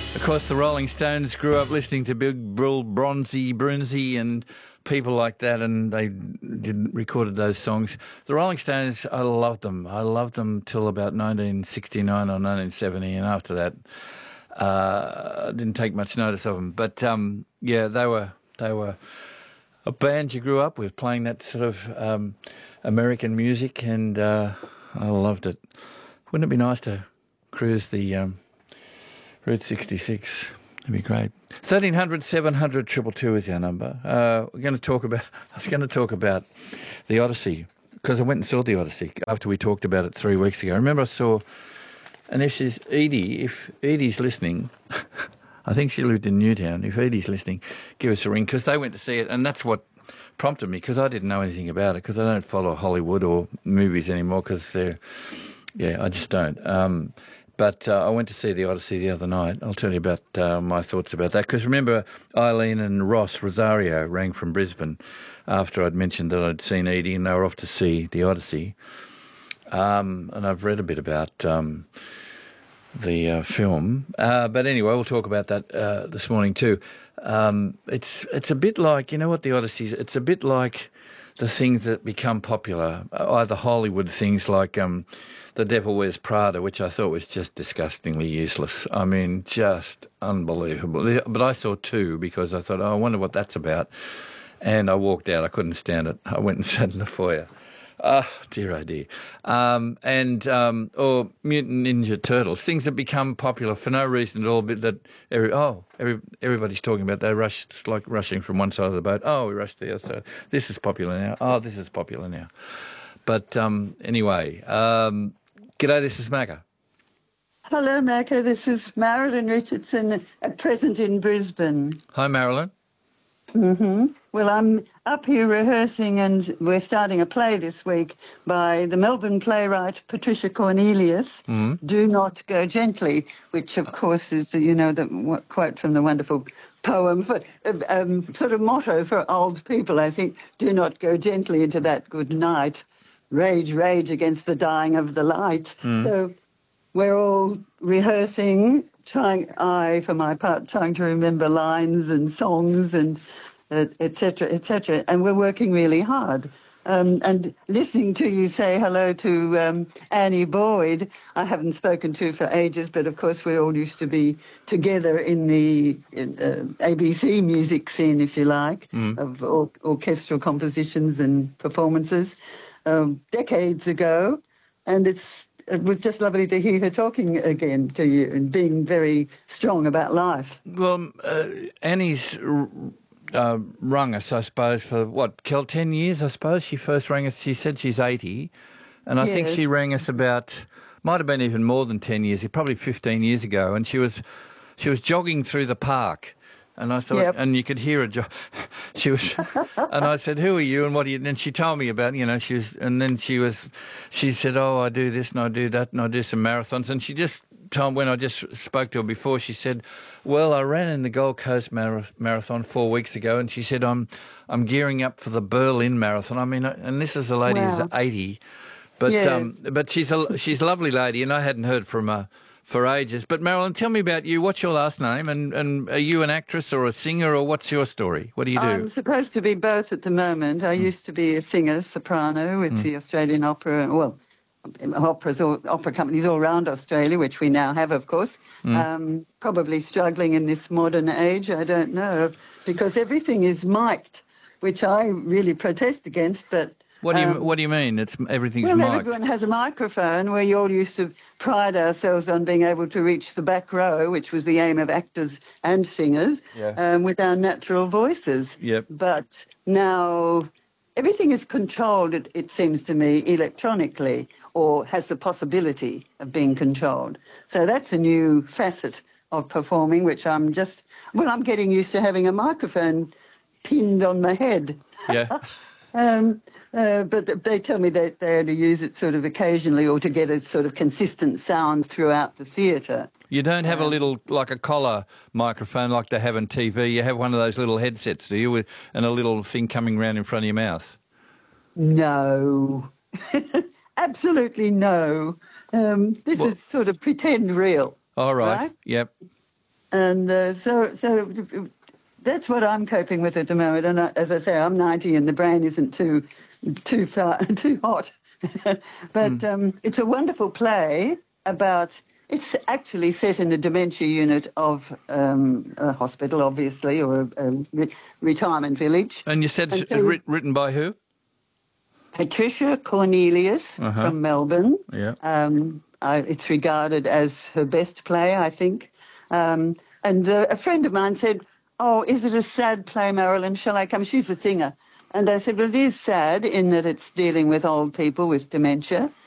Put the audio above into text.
Of course, the Rolling Stones grew up listening to Big Bill Brunsey and people like that, and they recorded those songs. The Rolling Stones, I loved them. I loved them till about 1969 or 1970, and after that, I didn't take much notice of them. But yeah, they were a band you grew up with, playing that sort of American music, and I loved it. Wouldn't it be nice to cruise the Route 66? That'd be great. 1300 700 222 is our number. I was going to talk about the Odyssey, because I went and saw the Odyssey after we talked about it 3 weeks ago. I remember I saw, and if Edie's listening, I think she lived in Newtown. If Edie's listening, give us a ring, because they went to see it, and that's what prompted me, because I didn't know anything about it, because I don't follow Hollywood or movies anymore, because I just don't. But I went to see the Odyssey the other night. I'll tell you about my thoughts about that. Because remember, Eileen and Ross Rosario rang from Brisbane after I'd mentioned that I'd seen Edie, and they were off to see the Odyssey. And I've read a bit about the film. But anyway, we'll talk about that this morning too. It's a bit like, you know what the Odyssey is? It's a bit like the things that become popular, either Hollywood things like The Devil Wears Prada, which I thought was just disgustingly useless. I mean, just unbelievable. But I saw two, because I thought, I wonder what that's about. And I walked out. I couldn't stand it. I went and sat in the foyer. Oh, dear, oh dear. Or Mutant Ninja Turtles, things that become popular for no reason at all, but that everybody's talking about. They rush, it's like rushing from one side of the boat. Oh, we rushed to the other side. This is popular now. Oh, this is popular now. But anyway, g'day, this is Macca. Hello, Macca. This is Marilyn Richardson, at present in Brisbane. Hi, Marilyn. Well, I'm up here rehearsing, and we're starting a play this week by the Melbourne playwright Patricia Cornelius, Do Not Go Gently, which, of course, is, the quote from the wonderful poem, sort of motto for old people, I think. Do not go gently into that good night. Rage, rage against the dying of the light. So we're all rehearsing, I, for my part, trying to remember lines and songs and et cetera, and we're working really hard. And listening to you say hello to Annie Boyd, I haven't spoken to for ages, but of course we all used to be together in the ABC music scene, if you like, of orchestral compositions and performances decades ago, and it was just lovely to hear her talking again to you and being very strong about life. Well, Annie's rung us, I suppose, for 10 years, I suppose. She first rang us, she said she's 80, and I think she rang us might have been even more than 10 years, probably 15 years ago, and she was jogging through the park. And I thought, and you could hear her. She was, and I said, "Who are you? And what do you?" And she told me about, she said, "Oh, I do this and I do that and I do some marathons." And she just told, when I just spoke to her before, she said, "Well, I ran in the Gold Coast Marathon 4 weeks ago," and she said, "I'm gearing up for the Berlin Marathon." I mean, and this is a lady who's 80, but she's a lovely lady, and I hadn't heard from her for ages. But Marilyn, tell me about you. What's your last name? And are you an actress or a singer, or what's your story? What do you do? I'm supposed to be both at the moment. I used to be a singer, soprano, with the Australian Opera, opera companies all around Australia, which we now have, of course. Probably struggling in this modern age, I don't know, because everything is mic'd, which I really protest against, but... What do you mean? Everything's mic'd? Well, everyone has a microphone. We all used to pride ourselves on being able to reach the back row, which was the aim of actors and singers, with our natural voices. Yep. But now everything is controlled, it seems to me, electronically, or has the possibility of being controlled. So that's a new facet of performing, which I'm getting used to having a microphone pinned on my head. Yeah. But they tell me that they only use it sort of occasionally, or to get a sort of consistent sound throughout the theatre. You don't have a little, like a collar microphone like they have on TV. You have one of those little headsets, do you, and a little thing coming round in front of your mouth? No. Absolutely no. This is sort of pretend real. All right. Yep. And so that's what I'm coping with at the moment. And as I say, I'm 90 and the brain isn't too hot. But it's a wonderful play about. It's actually set in the dementia unit of a hospital, obviously, or a retirement village. And you said it's written by who? Patricia Cornelius from Melbourne. Yeah. It's regarded as her best play, I think. And a friend of mine said, "Oh, is it a sad play, Marilyn? Shall I come?" She's a singer. And I said, "Well, it is sad in that it's dealing with old people with dementia,